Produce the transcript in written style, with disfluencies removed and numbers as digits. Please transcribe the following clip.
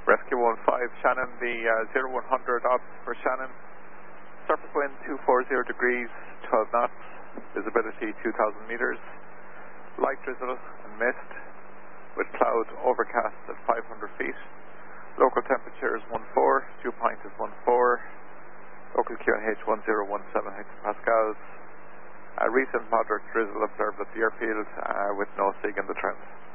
Rescue 15, Shannon, the 0100 odds for Shannon. Surface wind 240 degrees, 12 knots, visibility 2,000 metres, light drizzle and mist with cloud overcast at 500 feet. Local temperature is 14, dew point is 14, local QNH 1017 hectopascals. Recent moderate drizzle observed at the airfield with no SIG in the trend.